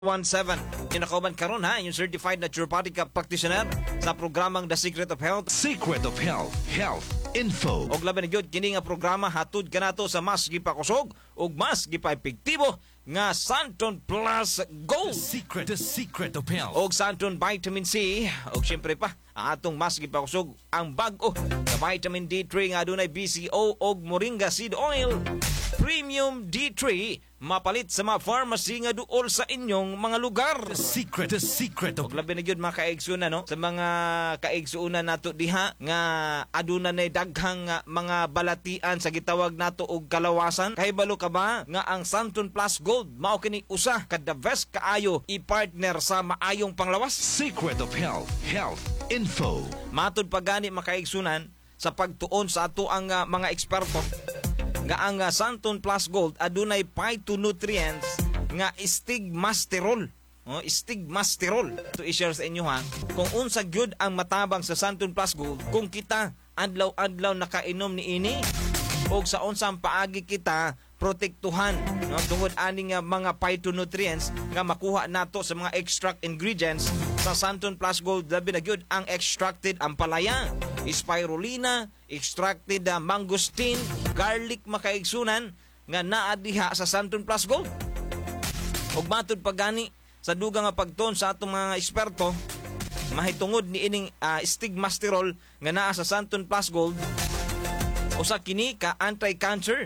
17. Kinakauban karon ha, yung certified naturopathic practitioner sa programang The Secret of Health. Secret of Health, Health Info. Og labi na gyud kini nga programa hatud kanato sa mas gipakusog ug mas gipaepektibo nga Santon Plus Gold. The Secret of Health. Og Santon Vitamin C og syempre pa ang atong mas gipakusog ang bag-o nga vitamin D3 nga adunay BCO og Moringa Seed Oil. Premium D3 mapalit sa mga pharmacy nga duol sa inyong mga lugar. The Secret of Og labi na gyud mga kaigsunan no sa mga kaigsunan nato diha nga aduna nay daghang mga balatian sa gitawag nato og kalawasan. Kahibalo ka ba nga ang Santon Plus Gold mao kini usa ka the best kaayo i-partner sa maayong panglawas. Secret of Health, Health Info. Matud pa gani mga kaigsunan sa pagtuon sa ato ang mga eksperto nga ang Santon Plus Gold adunay phytonutrients nga stigmasterol. Stigmasterol. To i-share sa inyo ha. Kung unsa gyud ang matabang sa Santon Plus Gold, kung kita adlaw-adlaw nakainom ni ini og sa unsang paagi kita protektuhan tungod ani nga mga phytonutrients nga makuha nato sa mga extract ingredients sa Santon Plus Gold. Labi na gyud ang extracted ampalaya, spirulina, extracted mangosteen, garlic makaigsunan nga naa diha sa Santon Plus Gold. Og matud pa gani sa dugang nga pagton sa atong mga eksperto, mahitungod ni ining stigmasterol nga naa sa Santon Plus Gold, usa kini ka anti-cancer,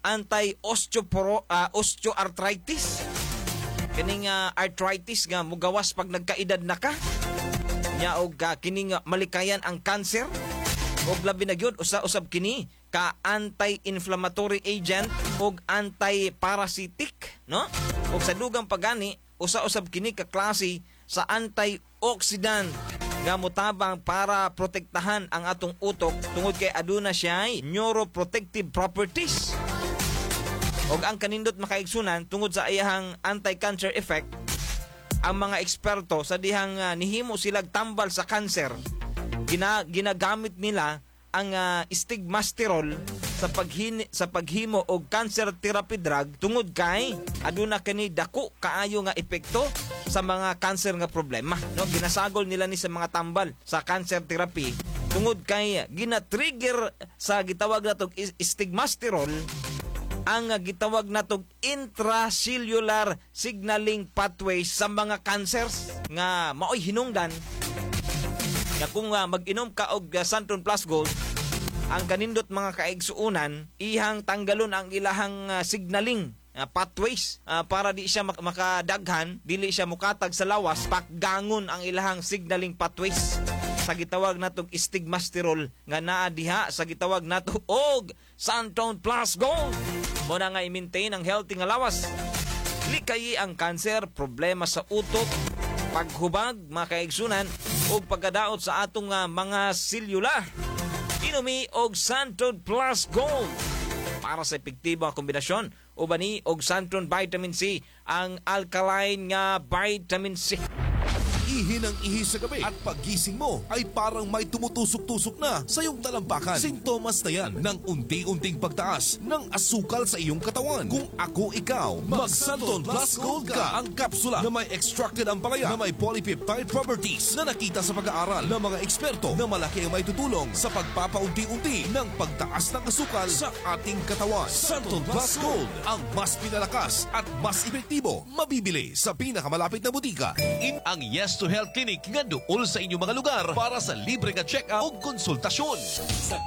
anti-osteoarthritis. Kining arthritis nga mugawas pag nagkaedad na ka. Nya og kining malikayan ang cancer. Og labi na gyud usab kini ka anti-inflammatory agent og anti-parasitic, no? Og sa dugang pagani usab kini ka klase sa antioxidant nga motabang para protektahan ang atong utok tungod kay aduna siya neuroprotective properties. Og ang kanindot makaigsunan tungod sa iyahang anti-cancer effect, ang mga eksperto sa dihang nihimo silag tambal sa cancer, ginagamit nila ang stigmasterol sa paghimo og cancer therapy drug tungod kay aduna kani dako kaayo nga epekto sa mga cancer nga problema, no? Ginasagol nila ni sa mga tambal sa cancer therapy tungod kay gina-trigger sa gitawag natong stigmasterol ang gitawag natong intracellular signaling pathways sa mga cancers nga maoy hinungdan nga kung mag-inom ka og Santon Plus Gold, ang kanindot mga kaigsuunan ihang tanggalon ang ilahang signaling pathways para di siya makadaghan, dili siya mukatag sa lawas, pakgangon ang ilahang signaling pathways sa gitawag natong stigmasterol nga naa diha sa gitawag nato og Santon Plus Gold. Mo na nga i-maintain ang healthy nga lawas, likayi ang cancer, problema sa utok, paghubag mga kaigsunan o pagkadaot sa atong mga selula. Inumi og Santon Plus Gold para sa epektibong kombinasyon o bani og Santon Vitamin C, ang alkaline nga vitamin C. Ihi ng ihi sa gabi at paggising mo ay parang may tumutusok-tusok na sa iyong talampakan. Sintomas na yan ng unti-unting pagtaas ng asukal sa iyong katawan. Kung ako ikaw, mag-Santon Plus Gold ka. Ang kapsula na may extracted ampalaya na may polypeptide properties na nakita sa pag-aaral ng mga eksperto na malaki ang may tutulong sa pagpapaunti-unti ng pagtaas ng asukal sa ating katawan. Santon Plus Gold, ang mas pinalakas at mas epektibo. Mabibili sa pinakamalapit na butika. Ang Yes to Health Clinic nga duol sa inyong mga lugar para sa libre nga check-up o konsultasyon.